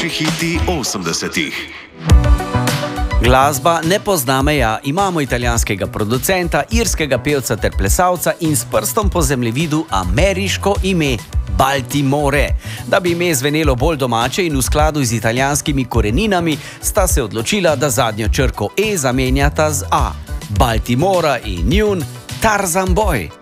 hiti 80-ih. Glasba ne pozna meja, imamo italijanskega producenta, irskega pevca ter plesalca in s prstom po zemljevidu ameriško ime Baltimore. Da bi ime zvenelo bolj domače in v skladu z italijanskimi koreninami, sta se odločila, da zadnjo črko E zamenjata z A. Baltimora in njun Tarzan Boy.